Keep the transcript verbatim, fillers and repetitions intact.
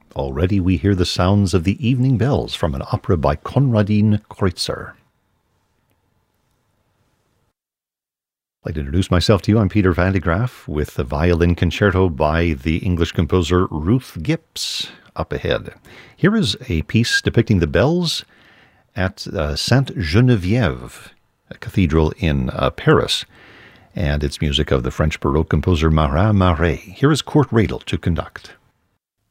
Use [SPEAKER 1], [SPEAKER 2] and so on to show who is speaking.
[SPEAKER 1] Already we hear the sounds of the evening bells from an opera by Konradin Kreutzer. I'd like to introduce myself to you. I'm Peter Van de Graaf with the violin concerto by the English composer Ruth Gips up ahead. Here is a piece depicting the bells at uh, Sainte Geneviève, a cathedral in uh, Paris, and it's music of the French Baroque composer Marin Marais. Here is Kurt Radel to conduct.